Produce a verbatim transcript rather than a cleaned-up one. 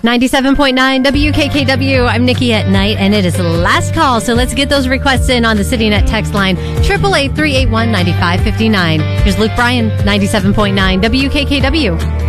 ninety-seven point nine W K K W. I'm Nikki at night, and it is the last call. So let's get those requests in on the CityNet text line, eight eight eight, three eight one, nine five five nine. Here's Luke Bryan, ninety-seven point nine W K K W.